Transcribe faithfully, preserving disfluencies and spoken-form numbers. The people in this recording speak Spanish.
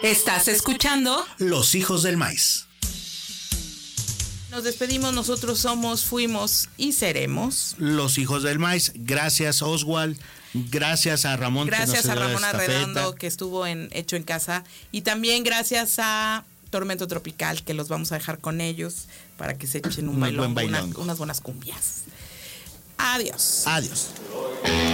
Estás escuchando Los Hijos del Maíz. Nos despedimos, nosotros somos, fuimos y seremos Los Hijos del Maíz. Gracias, Oswald. Gracias a Ramón. Gracias que nos a Ramón dio la Arredondo, estafeta. que estuvo en Hecho en Casa. Y también gracias a Tormento Tropical, que los vamos a dejar con ellos para que se echen un Un bailón, buen una- bailongo. unas buenas cumbias. Adiós. Adiós.